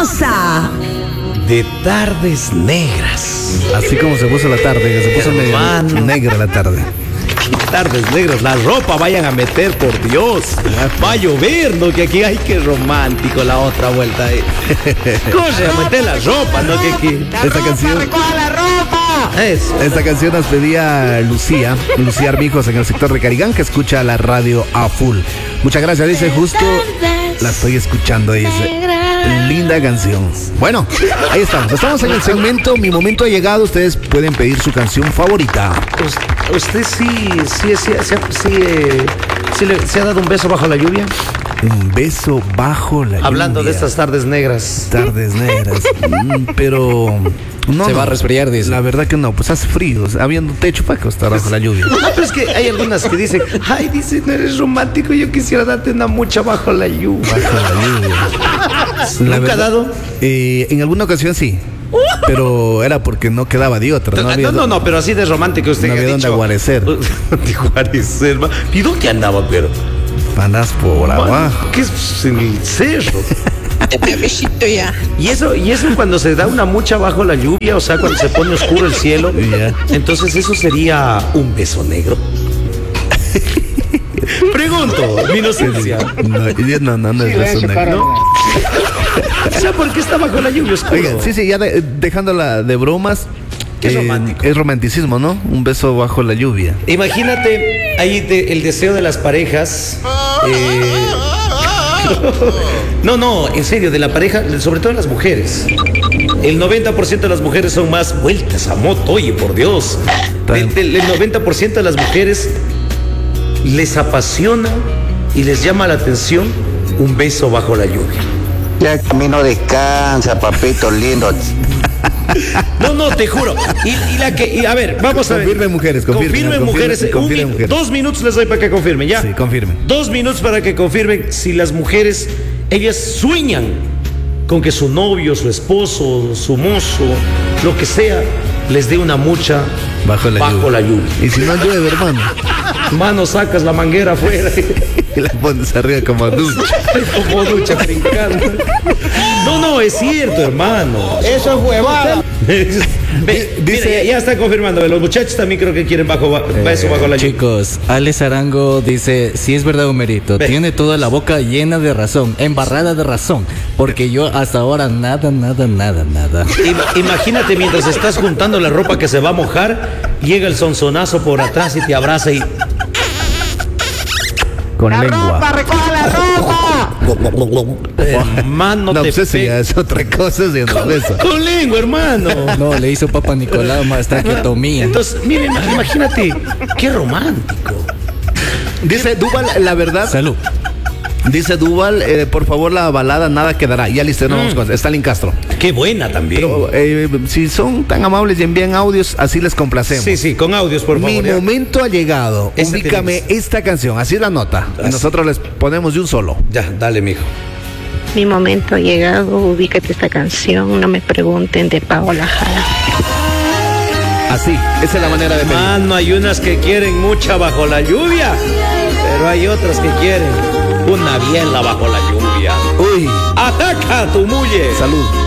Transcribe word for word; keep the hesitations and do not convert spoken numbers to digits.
hermosa. De tardes negras. Así como se puso la tarde, se puso medio negra la tarde. Tardes negras, la ropa vayan a meter, por Dios. Va a llover, ¿no? Que aquí, ay, qué romántico la otra vuelta ahí. Corre a meter la ropa, ¿no? Que aquí. Esta canción. ¡Recoja la ropa! Eso. Esta canción nos pedía Lucía, Lucía Armijos en el sector de Carigán, que escucha la radio a full. Muchas gracias, dice, justo la estoy escuchando, dice. Linda canción. Bueno, ahí estamos. Estamos en el segmento Mi Momento ha Llegado. Ustedes pueden pedir su canción favorita. Us- ¿Usted sí, sí, sí, sí, sí, eh, sí le, se ha dado un beso bajo la lluvia? Un beso bajo la Hablando lluvia. de estas tardes negras. Tardes negras. Mm, pero no, Se no. va a resfriar, dice. La verdad que no, pues hace frío. Habiendo techo para que estar bajo la lluvia. No, pero es que hay algunas que dicen, ay, dice, no eres romántico, yo quisiera darte una mucha bajo la lluvia. Bajo la lluvia. La ¿Nunca verdad, ha dado? Eh, en alguna ocasión sí. Pero era porque no quedaba de otra. No, No, había no, no, pero así de romántico usted no ha había dicho. dónde guarecer. De guarecer, ma. ¿Y dónde andaba, pero? Andas por Mano, abajo. ¿qué es en el cerro? Bebecito ya. Y eso, y eso cuando se da una mucha bajo la lluvia, o sea, cuando se pone oscuro el cielo, Ya. entonces eso sería un beso negro. Pregunto, mi inocencia. No, yo- no, no, no es beso negro. O sea, ¿por qué está bajo la lluvia oscuro? Oigan, sí, sí, ya de- dejándola de bromas. Qué eh, romántico. Es romanticismo, ¿no? Un beso bajo la lluvia. Imagínate ahí de- el deseo de las parejas. eh, no, no, en serio, de la pareja, sobre todo de las mujeres. El noventa por ciento de las mujeres son más vueltas a moto, oye, por Dios. Del, del- el noventa por ciento de las mujeres les apasiona y les llama la atención un beso bajo la lluvia. Ya camino descansa, papito lindo. No, no, te juro. Y, y la que, y a ver, vamos a ver. Confirmen, mujeres, confirmen, Confirmen, confirmen, mujeres. Un confirmen, mi- mujeres. Dos minutos les doy para que confirmen, ¿ya? Sí, confirmen. Dos minutos para que confirmen si las mujeres, ellas sueñan con que su novio, su esposo, su mozo, lo que sea, les dé una mucha Bajo la lluvia. la lluvia. Y si no llueve, hermano, Mano, sacas la manguera afuera. y la pones arriba como ducha. Como ducha brincando. No, no, es cierto, hermano. Eso es huevada. Ve, Dice- mira, ya, ya están confirmando. Los muchachos también creo que quieren bajo, ba- beso bajo la lluvia. Chicos, Alex Arango dice, si es verdad, Homerito, Ve. tiene toda la boca llena de razón, embarrada de razón, porque yo hasta ahora nada, nada, nada, nada. Ima- Imagínate mientras estás juntando la ropa que se va a mojar, llega el sonsonazo por atrás y te abraza y... Con La lengua. ropa, recoja la ropa. Hermano, No, te pues eso pe- ya es otra cosa, es un beso. Con lengua, hermano. No, le hizo Papa Nicolau más traqueotomía. Entonces, miren, imagínate, qué romántico. Dice Duval, la verdad. Salud. Dice Duval, eh, por favor, la balada Nada Quedará. Ya listo, no vamos con Stalin Castro. Qué buena también. Pero, eh, si son tan amables y envían audios, así les complacemos. Sí, sí, con audios, por Mi favor. ya. momento ha llegado. Esa Ubícame tenemos. esta canción. Así es la nota. Y Así. nosotros les ponemos de un solo. Ya, dale, mijo. Mi momento ha llegado, ubícate esta canción, no me pregunten de Paola Jara. Así. Esa es la manera de pedir. Mano, hay unas que quieren mucha bajo la lluvia, pero hay otras que quieren una biela bajo la lluvia. Uy. ¡Ataca a tu mulle! Salud.